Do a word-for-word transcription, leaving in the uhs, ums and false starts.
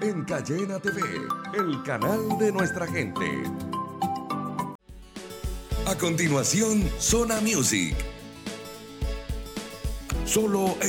en Cayena T V, el canal de nuestra gente. A continuación, Zona Music. Solo en